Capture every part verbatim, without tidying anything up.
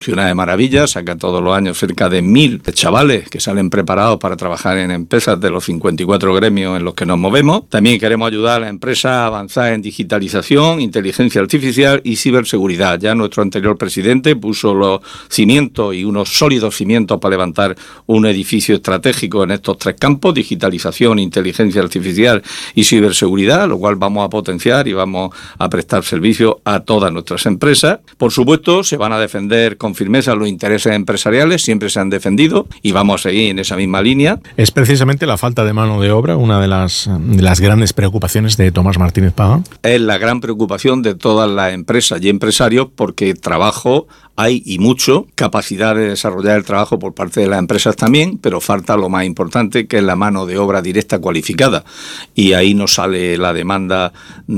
Es una de maravilla, saca todos los años cerca de mil chavales que salen preparados para trabajar en empresas de los cincuenta y cuatro gremios en los que nos movemos. También queremos ayudar a la empresa a avanzar en digitalización, inteligencia artificial y ciberseguridad. Ya nuestro anterior presidente puso los cimientos y unos sólidos cimientos para levantar un edificio estratégico en estos tres campos: digitalización, inteligencia artificial y ciberseguridad, lo cual vamos a potenciar y vamos a prestar servicio a todas nuestras empresas. Por supuesto, se van a defender con firmeza los intereses empresariales, siempre se han defendido y vamos a seguir en esa misma línea. ¿Es precisamente la falta de mano de obra una de las, de las grandes preocupaciones de Tomás Martínez Pagán? Es la gran preocupación de todas las empresas y empresarios, porque trabajo hay y mucho, capacidad de desarrollar el trabajo por parte de las empresas también, pero falta lo más importante, que es la mano de obra directa cualificada, y ahí nos sale la demanda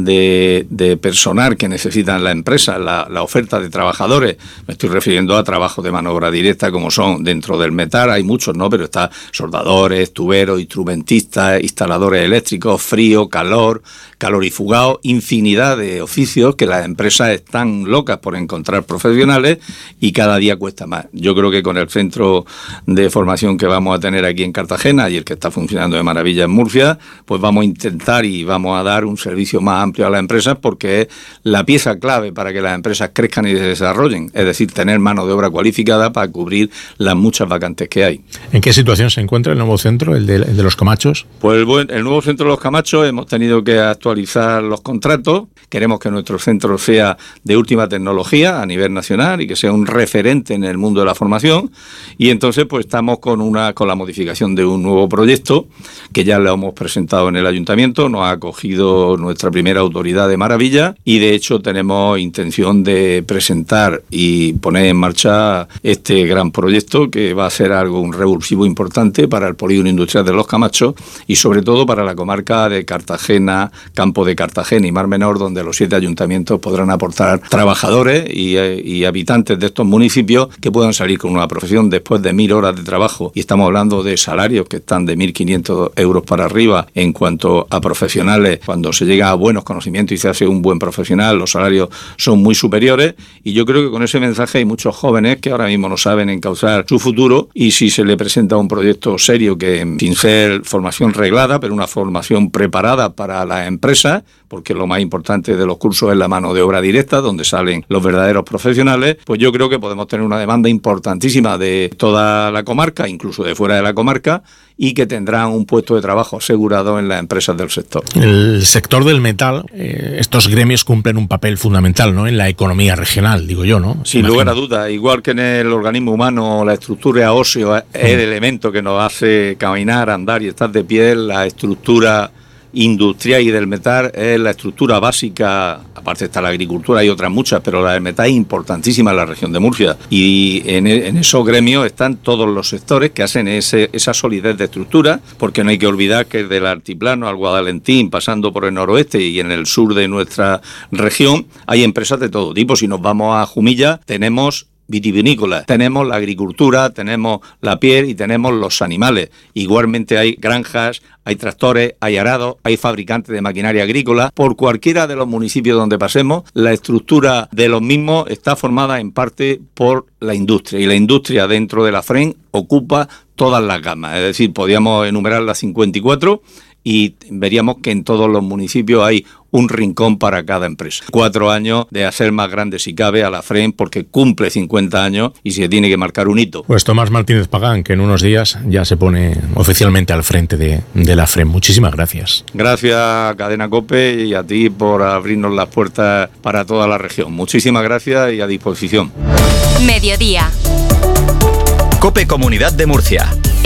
de, de personal que necesitan las empresas, la, la oferta de trabajadores. Me estoy refiriendo a trabajo de mano de obra directa, como son dentro del metal, hay muchos, ¿no? Pero está soldadores, tuberos, instrumentistas, instaladores eléctricos, frío, calor, calorifugado, infinidad de oficios que las empresas están locas por encontrar profesionales, y cada día cuesta más. Yo creo que con el centro de formación que vamos a tener aquí en Cartagena y el que está funcionando de maravilla en Murcia, pues vamos a intentar y vamos a dar un servicio más amplio a las empresas, porque es la pieza clave para que las empresas crezcan y se desarrollen, es decir, tener mano de obra cualificada para cubrir las muchas vacantes que hay. ¿En qué situación se encuentra el nuevo centro, el de, el de Los Camachos? Pues el, buen, el nuevo centro de Los Camachos hemos tenido que actualizar los contratos. Queremos que nuestro centro sea de última tecnología a nivel nacional y que sea un referente en el mundo de la formación, y entonces pues estamos con una con la modificación de un nuevo proyecto que ya lo hemos presentado en el ayuntamiento. Nos ha acogido nuestra primera autoridad de maravilla y de hecho tenemos intención de presentar y poner en marcha este gran proyecto, que va a ser algo un revulsivo importante para el polígono industrial de Los Camachos y sobre todo para la comarca de Cartagena, Campo de Cartagena y Mar Menor, donde los siete ayuntamientos podrán aportar trabajadores y, y habitantes de estos municipios que puedan salir con una profesión después de mil horas de trabajo, y estamos hablando de salarios que están de mil quinientos euros para arriba. En cuanto a profesionales, cuando se llega a buenos conocimientos y se hace un buen profesional, los salarios son muy superiores, y yo creo que con ese mensaje hay muchos jóvenes que ahora mismo no saben encauzar su futuro, y si se le presenta un proyecto serio, que sin ser formación reglada, pero una formación preparada para las empresas, porque lo más importante de los cursos es la mano de obra directa, donde salen los verdaderos profesionales, pues yo creo que podemos tener una demanda importantísima de toda la comarca, incluso de fuera de la comarca, y que tendrán un puesto de trabajo asegurado en las empresas del sector. El sector del metal, eh, estos gremios cumplen un papel fundamental, ¿no?, en la economía regional, digo yo, ¿no? Sin lugar a dudas, igual que en el organismo humano, la estructura ósea es el elemento que nos hace caminar, andar y estar de pie. La estructura industrial y del metal es la estructura básica. Aparte está la agricultura y otras muchas, pero la del metal es importantísima en la región de Murcia, y en, en esos gremios están todos los sectores que hacen ese, esa solidez de estructura, porque no hay que olvidar que del altiplano al Guadalentín, pasando por el noroeste y en el sur de nuestra región, hay empresas de todo tipo. Si nos vamos a Jumilla, tenemos vitivinícola, tenemos la agricultura, tenemos la piel y tenemos los animales. Igualmente hay granjas, hay tractores, hay arados, hay fabricantes de maquinaria agrícola. Por cualquiera de los municipios donde pasemos, la estructura de los mismos está formada en parte por la industria, y la industria dentro de la F R E N ocupa todas las gamas. Es decir, podríamos enumerar las cincuenta y cuatro y veríamos que en todos los municipios hay un rincón para cada empresa. Cuatro años de hacer más grande, si cabe, a la F R E N, porque cumple cincuenta años y se tiene que marcar un hito. Pues Tomás Martínez Pagán, que en unos días ya se pone oficialmente al frente de, de la F R E N. Muchísimas gracias. Gracias a Cadena COPE y a ti por abrirnos las puertas para toda la región. Muchísimas gracias y a disposición. Mediodía. COPE Comunidad de Murcia.